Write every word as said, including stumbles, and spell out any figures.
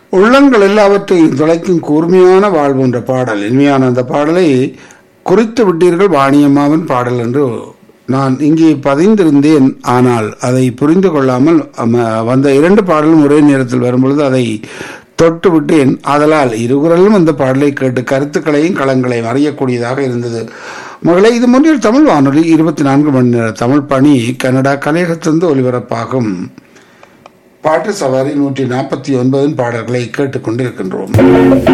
உள்ளங்கள் எல்லாவற்றையும் துளைக்கும் கூர்மையான வாழ்வு என்ற பாடல், இனிமையான அந்த பாடலை குறித்து விட்டீர்கள். வாணியம்மாவின் பாடல் என்று நான் இங்கே பதிந்திருந்தேன். ஆனால் அதை புரிந்து கொள்ளாமல் வந்த இரண்டு பாடலும் ஒரே நேரத்தில் வரும்பொழுது அதை தொட்டு விட்டேன். ஆதலால் இருகுறலும் அந்த பாடலை கேட்டு கருத்துக்களையும் களங்களையும் அறியக்கூடியதாக இருந்தது. மகளே, இது முன்னில் தமிழ் வானொலி இருபத்தி நான்கு மணி நேர தமிழ் பணி கனடா கலையகத்திலிருந்து ஒலிபரப்பாகும் பாட்டு சவாரி நூற்றி நாற்பத்தி ஒன்பதின் பாடல்களை கேட்டுக்கொண்டிருக்கின்றோம்.